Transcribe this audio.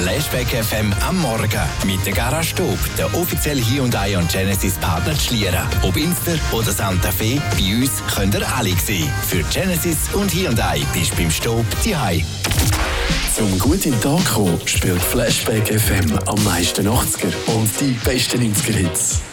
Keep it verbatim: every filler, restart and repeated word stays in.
Flashback F M am Morgen mit der Garage Stub, der offizielle Hyundai und Genesis Partner zu Schlieren. Ob Inster oder Santa Fe, bei uns könnt ihr alle sehen. Für Genesis und Hyundai bist du beim Stub daheim. Zum gut in den Tag kommen, spielt Flashback F M am meisten achtziger und die besten neunziger Hits.